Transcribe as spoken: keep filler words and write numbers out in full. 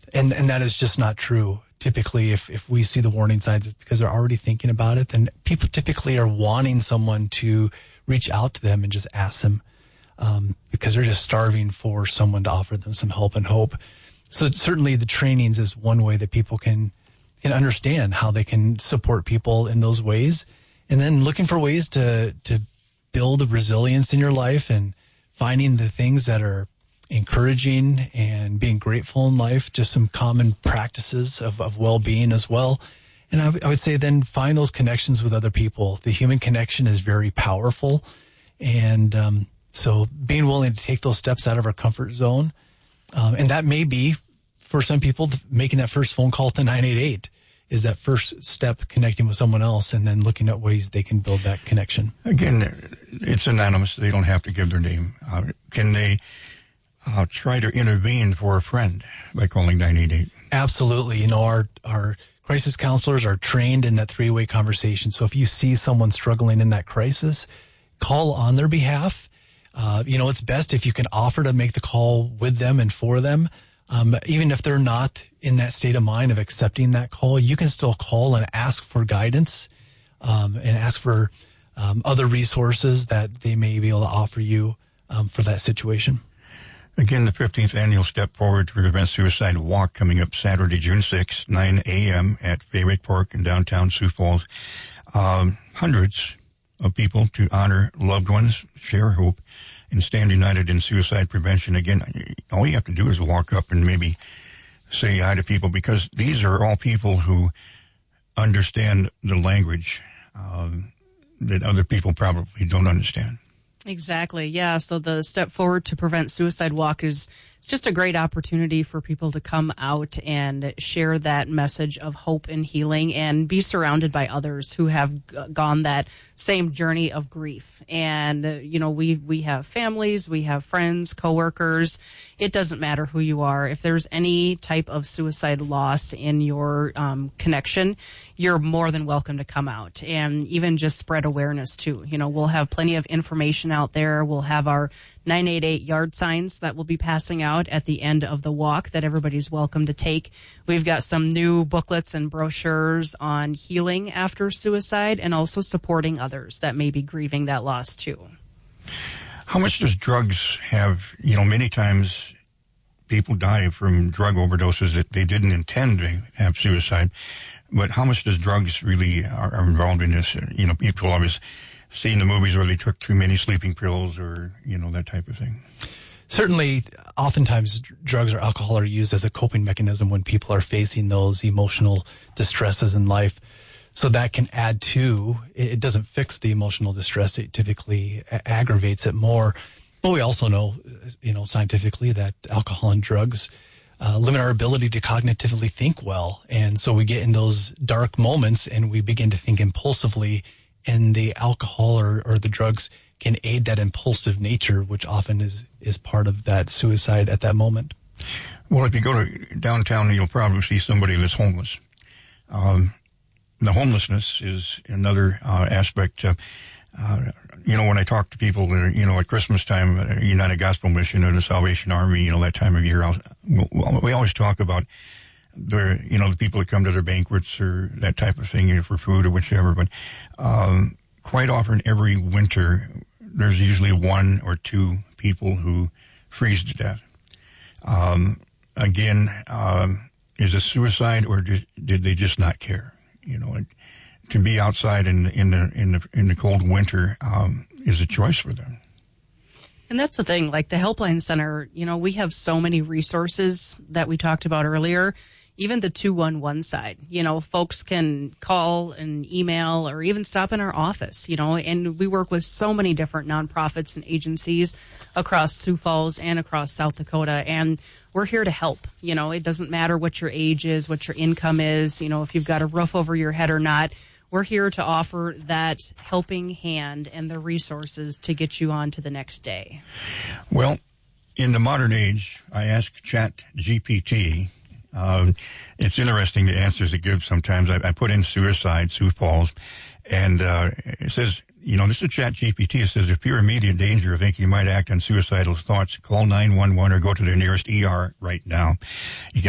And and that is just not true. Typically, if, if we see the warning signs, it's because they're already thinking about it. Then people typically are wanting someone to reach out to them and just ask them, um, because they're just starving for someone to offer them some help and hope. So certainly the trainings is one way that people can, can understand how they can support people in those ways. And then looking for ways to, to build a resilience in your life and finding the things that are encouraging and being grateful in life, just some common practices of, of well-being as well. And I, w- I would say then find those connections with other people. The human connection is very powerful. And um, so being willing to take those steps out of our comfort zone. Um, and that may be, for some people, making that first phone call to nine eight eight is that first step, connecting with someone else and then looking at ways they can build that connection. Again, it's anonymous. They don't have to give their name. Uh, can they uh, try to intervene for a friend by calling nine eight eight? Absolutely. You know, our, our crisis counselors are trained in that three-way conversation. So if you see someone struggling in that crisis, call on their behalf. Uh, you know, it's best if you can offer to make the call with them and for them. Um, even if they're not in that state of mind of accepting that call, you can still call and ask for guidance, um, and ask for, um, other resources that they may be able to offer you, um, for that situation. Again, the fifteenth annual Step Forward to Prevent Suicide Walk coming up Saturday, June sixth, nine a.m. at Fairwick Park in downtown Sioux Falls. Um, hundreds of people to honor loved ones, share hope, and stand united in suicide prevention. Again, all you have to do is walk up and maybe say hi to people, because these are all people who understand the language um, that other people probably don't understand. Exactly. Yeah. So the Step Forward to Prevent Suicide Walk is it's just a great opportunity for people to come out and share that message of hope and healing and be surrounded by others who have g- gone that same journey of grief. And, uh, you know, we, we have families, we have friends, coworkers. It doesn't matter who you are. If there's any type of suicide loss in your um, connection, you're more than welcome to come out and even just spread awareness too. You know, we'll have plenty of information out there. We'll have our nine eight eight yard signs that we'll be passing out at the end of the walk that everybody's welcome to take. We've got some new booklets and brochures on healing after suicide and also supporting others that may be grieving that loss too. How much does drugs have, you know, many times people die from drug overdoses that they didn't intend to have suicide, but how much does drugs really are, are involved in this? You know, people always see in the movies where they took too many sleeping pills or, you know, that type of thing. Certainly, oftentimes drugs or alcohol are used as a coping mechanism when people are facing those emotional distresses in life. So that can add to, it doesn't fix the emotional distress. It typically aggravates it more. But we also know, you know, scientifically that alcohol and drugs uh, limit our ability to cognitively think well. And so we get in those dark moments and we begin to think impulsively, and the alcohol or, or the drugs can aid that impulsive nature, which often is, is part of that suicide at that moment. Well, if you go to downtown, you'll probably see somebody that's homeless. Um, the homelessness is another uh, aspect. Uh, uh, you know, when I talk to people, that are, you know, at Christmas time, uh, United Gospel Mission or the Salvation Army, you know, that time of year, I'll, we'll, we always talk about the, you know, the people that come to their banquets or that type of thing, you know, for food or whichever. But um, quite often every winter, there's usually one or two people who freeze to death. Um, again, um, is it suicide or did, did they just not care? You know, it, to be outside in in the in the in the cold winter um, is a choice for them. And that's the thing, like the Helpline Center, you know, we have so many resources that we talked about earlier. Even the two one one side, you know, folks can call and email or even stop in our office, you know, and we work with so many different nonprofits and agencies across Sioux Falls and across South Dakota. And we're here to help. You know, it doesn't matter what your age is, what your income is, you know, if you've got a roof over your head or not. We're here to offer that helping hand and the resources to get you on to the next day. Well, in the modern age, I ask Chat G P T. Um, it's interesting the answers it gives sometimes. I, I put in suicide, Sioux Falls, and uh, it says, you know, this is Chat G P T. It says, if you're in immediate danger or think you might act on suicidal thoughts, call nine one one or go to the nearest E R right now. You can